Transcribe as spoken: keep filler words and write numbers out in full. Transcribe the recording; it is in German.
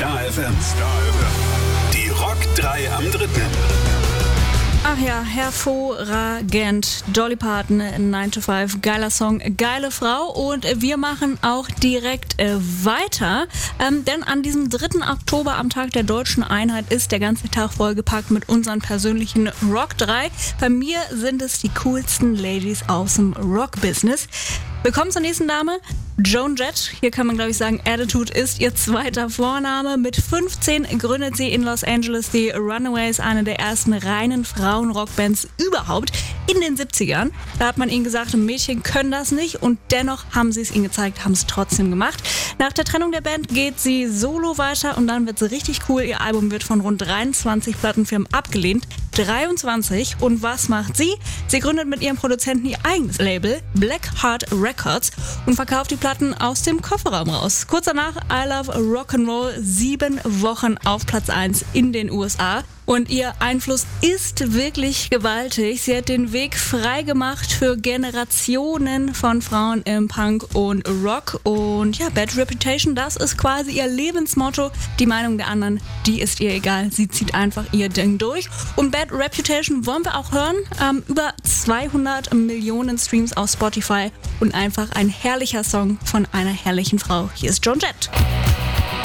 Star F M. Star F M. Die Rock drei am dritten. Ach ja, hervorragend. Dolly Parton, nine to five, geiler Song, geile Frau. Und wir machen auch direkt äh, weiter, ähm, denn an diesem dritten Oktober, am Tag der Deutschen Einheit, ist der ganze Tag vollgepackt mit unseren persönlichen Rock drei. Bei mir sind es die coolsten Ladies aus dem Rock-Business. Willkommen zur nächsten Dame, Joan Jett. Hier kann man, glaube ich, sagen, Attitude ist ihr zweiter Vorname. Mit fünfzehn gründet sie in Los Angeles die Runaways, eine der ersten reinen Frauen-Rockbands überhaupt in den siebzigern. Da hat man ihnen gesagt, Mädchen können das nicht, und dennoch haben sie es ihnen gezeigt, haben es trotzdem gemacht. Nach der Trennung der Band geht sie solo weiter und dann wird sie richtig cool. Ihr Album wird von rund dreiundzwanzig Plattenfirmen abgelehnt. dreiundzwanzig. Und was macht sie? Sie gründet mit ihrem Produzenten ihr eigenes Label, Black Heart Records, und verkauft die Platten aus dem Kofferraum raus. Kurz danach I Love Rock'n'Roll, sieben Wochen auf Platz eins in den U S A. Und ihr Einfluss ist wirklich gewaltig. Sie hat den Weg frei gemacht für Generationen von Frauen im Punk und Rock. Und ja, Bad Reputation, das ist quasi ihr Lebensmotto. Die Meinung der anderen, die ist ihr egal. Sie zieht einfach ihr Ding durch. Und Bad Reputation wollen wir auch hören. Ähm, über zweihundert Millionen Streams auf Spotify und einfach ein herrlicher Song von einer herrlichen Frau. Hier ist Joan Jett.